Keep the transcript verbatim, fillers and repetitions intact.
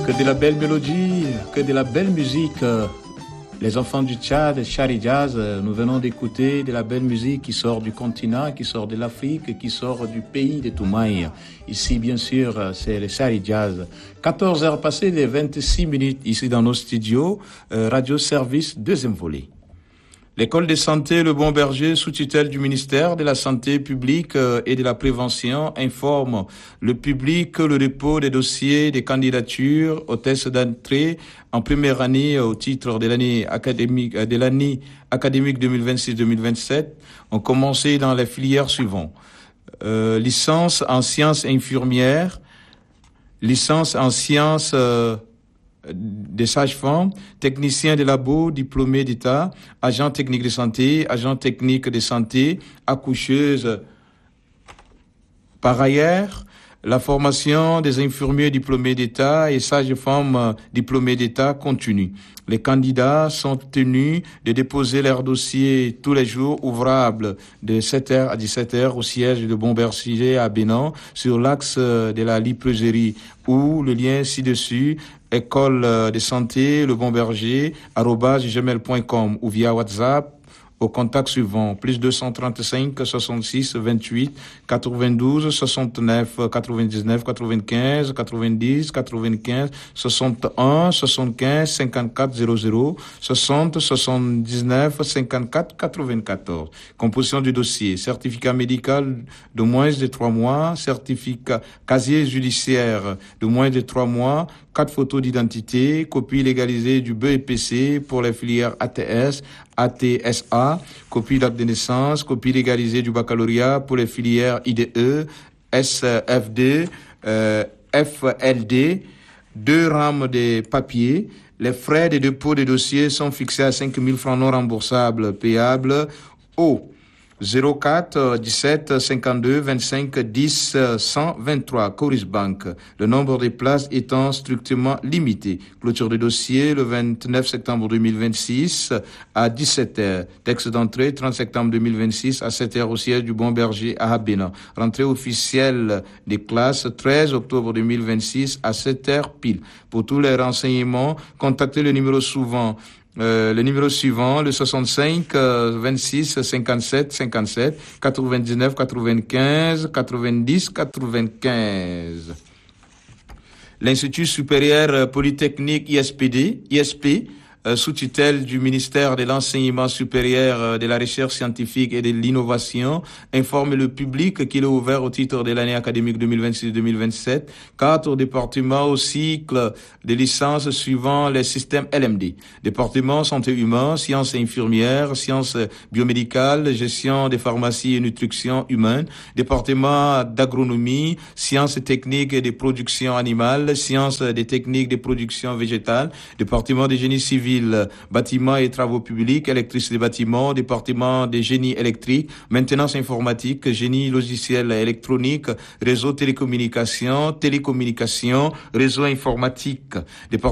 Que de la belle mélodie, que de la belle musique. Les enfants du Tchad, Chari Jazz, nous venons d'écouter de la belle musique qui sort du continent, qui sort de l'Afrique, qui sort du pays de Toumaï. Ici, bien sûr, c'est le Chari Jazz. quatorze heures passées, les vingt-six minutes ici dans nos studios, euh, Radio Service, deuxième volet. L'école de santé Le Bon Berger, sous tutelle du ministère de la Santé publique et de la Prévention, informe le public que le dépôt des dossiers des candidatures aux tests d'entrée en première année au titre de l'année académique, de l'année académique deux mille vingt-six deux mille vingt-sept ont commencé dans les filières suivantes. Euh, licence en sciences infirmières, licence en sciences euh, des sages-femmes, techniciens de labo, diplômés d'État, agents techniques de santé, agents techniques de santé, accoucheuses. Par ailleurs, la formation des infirmiers diplômés d'État et sages-femmes diplômés d'État continue. Les candidats sont tenus de déposer leur dossier tous les jours ouvrables de sept heures à dix-sept heures au siège de Bon Berger à Bénin sur l'axe de la Librairie ou le lien ci-dessus école de santé Le Bon Berger arobase gmail point com ou via WhatsApp au contact suivant plus deux cent trente-cinq soixante-six vingt-huit quatre-vingt-douze soixante-neuf quatre-vingt-dix-neuf quatre-vingt-quinze quatre-vingt-dix quatre-vingt-quinze soixante et un soixante-quinze cinquante-quatre zéro zéro soixante soixante-dix-neuf cinquante-quatre quatre-vingt-quatorze. Composition du dossier: certificat médical de moins de trois mois, certificat casier judiciaire de moins de trois mois, quatre photos d'identité, copie légalisée du B E P C pour les filières A T S, A T S A, copie d'acte de naissance, copie légalisée du baccalauréat pour les filières I D E, S F D, euh, F L D, deux rames de papier. Les frais de dépôt des dossiers sont fixés à cinq mille francs non remboursables payables au zéro quatre dix-sept cinquante-deux vingt-cinq dix cent vingt-trois Coris Bank. Le nombre de places étant strictement limité. Clôture de dossier le vingt-neuf septembre deux mille vingt-six à dix-sept heures. Texte d'entrée trente septembre deux mille vingt-six à sept heures au siège du Bon Berger à Bénin. Rentrée officielle des classes treize octobre deux mille vingt-six à sept heures pile. Pour tous les renseignements, contactez le numéro suivant. Euh, le numéro suivant, le soixante-cinq vingt-six cinquante-sept cinquante-sept quatre-vingt-dix-neuf quatre-vingt-quinze quatre-vingt-dix quatre-vingt-quinze. L'Institut supérieur polytechnique I S P D, I S P, euh, sous tutelle du ministère de l'Enseignement supérieur, de la Recherche scientifique et de l'Innovation, informe le public qu'il est ouvert au titre de l'année académique deux mille vingt-six deux mille vingt-sept, quatre départements au cycle de licence suivant les systèmes L M D. Département santé humaine, sciences infirmières, sciences biomédicales, gestion des pharmacies et nutrition humaine. Département d'agronomie, sciences techniques et de production animale, sciences des techniques de production végétale. Département de génie civil, bâtiments et travaux publics, électricité des bâtiments, département des génies électriques, maintenance informatique, génie logiciel électronique, réseau télécommunications, télécommunications, réseau informatique.